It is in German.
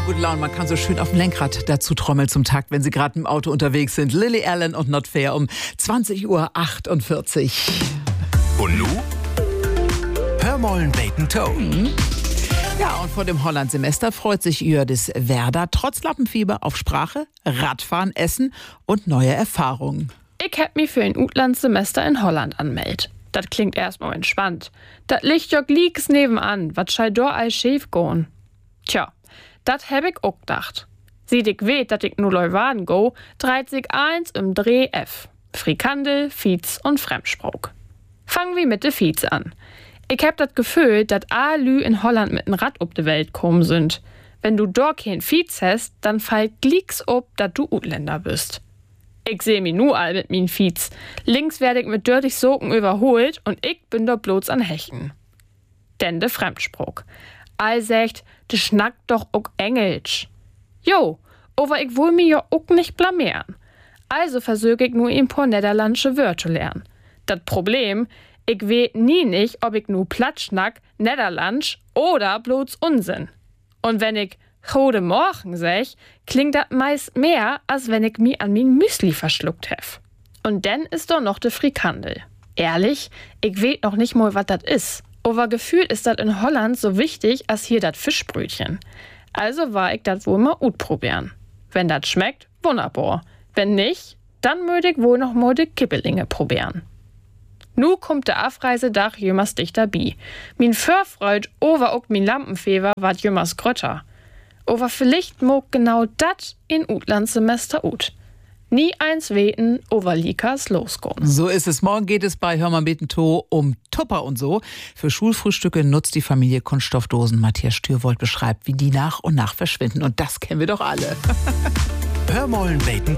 gute Laune. Man kann so schön auf dem Lenkrad dazu trommeln zum Takt, wenn Sie gerade im Auto unterwegs sind. Lily Allen und Not Fair um 20:48 Uhr. Und nu? Hör mollen beten Toe. Ja, und vor dem Holland-Semester freut sich Jördis Werder trotz Lappenfieber auf Sprache, Radfahren, Essen und neue Erfahrungen. Ich hätt mich für ein Utlandssemester in Holland anmeldet. Das klingt erstmal entspannt. Das liegt ja gleich nebenan, wat schei do all schief goen. Tja, dat heb ich auch gedacht. Sieht ich weet, dat ich nur Leuwarden go, dreht sich eins im Dreh F. Frikandel, Fiets und Fremdsprach. Fangen wir mit de Fiets an. Ich hab dat Gefühl, dat Lü in Holland mit n Rad ob de Welt kommen sind. Wenn du dort kein Fiets hast, dann fällt glicks ob, dat du Utländer bist. Ich seh mi nu all mit min Fiets. Links werd ich mit dörtig Socken überholt und ich bin dort bloß an Hechten. Denn de Fremdsprach. All sagt, de schnackt doch auch Englisch. Jo, aber ich will mi ja auch nicht blamieren. Also versuch ich nur ein paar niederländische Wörter lernen. Das Problem, ich weet nie nicht, ob ich nu platt schnack, Niederlandsch oder bloß Unsinn. Und wenn ich Gode Morgen sag, klingt das meist mehr, als wenn ich mi an min Müsli verschluckt hef. Und dann ist doch noch de Frikandel. Ehrlich, ich weet noch nicht mal, was das is. Aber gefühlt ist das in Holland so wichtig, als hier das Fischbrötchen. Also war ich das wohl mal probieren. Wenn das schmeckt, wunderbar. Wenn nicht, dann möchte ich wohl noch mal de Kippelinge probieren. Nu kommt der Abreisedach jümmers dichter bi. Min Förfreud over auch min Lampenfeber ward jümmers grötter. Aber vielleicht mag genau dat in Utlandssemester ut. Nie eins weten, over Likas losgehen. So ist es. Morgen geht es bei Hör mal beten Toe um Tupper und so. Für Schulfrühstücke nutzt die Familie Kunststoffdosen. Matthias Stürwold beschreibt, wie die nach und nach verschwinden. Und das kennen wir doch alle. Hör mollen beten